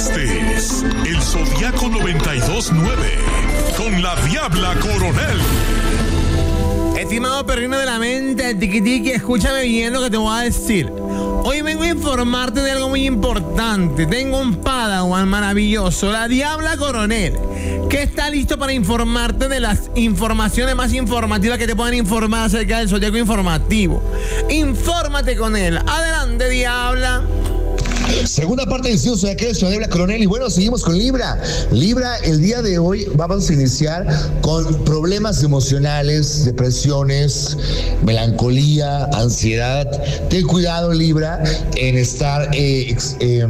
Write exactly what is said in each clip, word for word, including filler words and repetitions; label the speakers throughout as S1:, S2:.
S1: Este es el Zodiaco noventa y dos nueve con la Diabla Coronel.
S2: Estimado perrino de la mente, tiki tiki, escúchame bien lo que te voy a decir. Hoy vengo a informarte de algo muy importante. Tengo un padawan maravilloso, la Diabla Coronel, que está listo para informarte de las informaciones más informativas que te pueden informar acerca del Zodiaco informativo. Infórmate con él. Adelante, Diabla.
S3: Segunda parte del estudio Zodiacal de Diabla Coronel. Y bueno, seguimos con Libra. Libra, el día de hoy vamos a iniciar con problemas emocionales, depresiones, melancolía, ansiedad. Ten cuidado, Libra, en estar eh, ex, eh,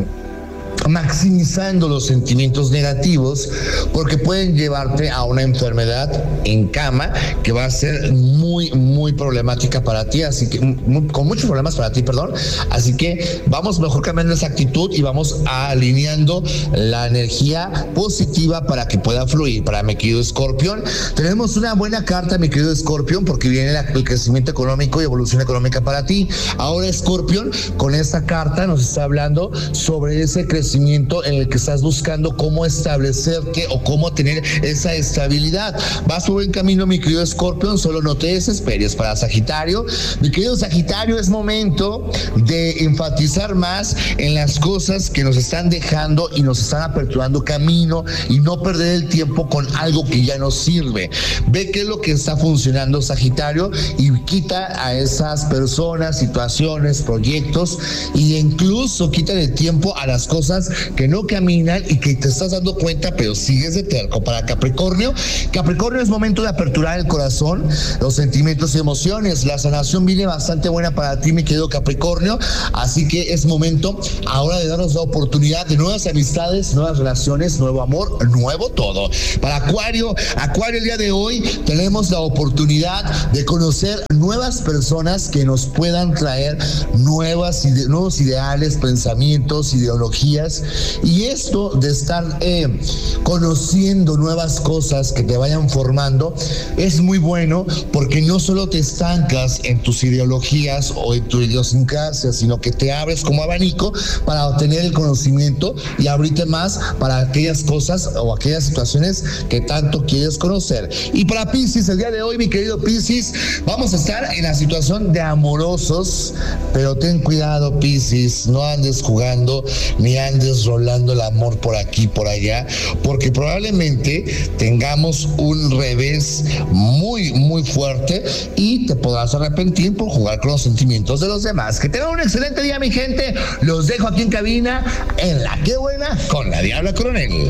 S3: maximizando los sentimientos negativos, porque pueden llevarte a una enfermedad en cama que va a ser muy, muy problemática para ti, así que muy, con muchos problemas para ti, perdón. Así que vamos mejor cambiando esa actitud y vamos alineando la energía positiva para que pueda fluir. Para mi querido Escorpión, tenemos una buena carta, mi querido Escorpión, porque viene la, el crecimiento económico y evolución económica para ti. Ahora, Escorpión, con esta carta nos está hablando sobre ese crecimiento en el que estás buscando cómo establecerte o cómo tener esa estabilidad. Vas por buen camino, mi querido Escorpión, solo no te desesperes. Para Sagitario, mi querido Sagitario, es momento de enfatizar más en las cosas que nos están dejando y nos están aperturando camino y no perder el tiempo con algo que ya no sirve. Ve qué es lo que está funcionando, Sagitario, y quita a esas personas, situaciones, proyectos, y incluso quítale tiempo a las cosas que no caminan y que te estás dando cuenta, pero sigues de terco. Para Capricornio, Capricornio es momento de aperturar el corazón, los sentimientos y emociones. La sanación viene bastante buena para ti, mi querido Capricornio, así que es momento ahora de darnos la oportunidad de nuevas amistades, nuevas relaciones, nuevo amor, nuevo todo. Para Acuario, Acuario, el día de hoy tenemos la oportunidad de conocer nuevas personas que nos puedan traer nuevas, ide- nuevos ideales, pensamientos, ideologías. Y esto de estar eh, conociendo nuevas cosas que te vayan formando es muy bueno, porque no solo te estancas en tus ideologías o en tu idiosincrasia, sino que te abres como abanico para obtener el conocimiento y abrirte más para aquellas cosas o aquellas situaciones que tanto quieres conocer. Y para Piscis, el día de hoy, mi querido Piscis, vamos a estar en la situación de amorosos, pero ten cuidado, Piscis, no andes jugando ni andes rolando el amor por aquí, por allá, porque probablemente tengamos un revés muy, muy fuerte y te podrás arrepentir por jugar con los sentimientos de los demás. Que tengan un excelente día, mi gente. Los dejo aquí en cabina en La Qué Buena con la Diabla Coronel.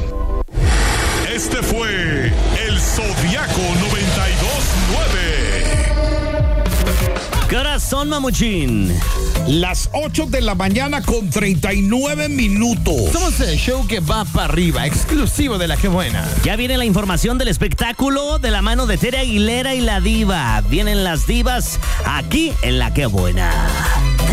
S1: Este fue el Zodiaco noventa y dos nueve.
S4: Corazón mamuchín.
S5: Las ocho de la mañana con treinta y nueve minutos.
S2: Somos el show que va para arriba, exclusivo de La Qué Buena.
S4: Ya viene la información del espectáculo de la mano de Tere Aguilera y la diva. Vienen las divas aquí en La Qué Buena.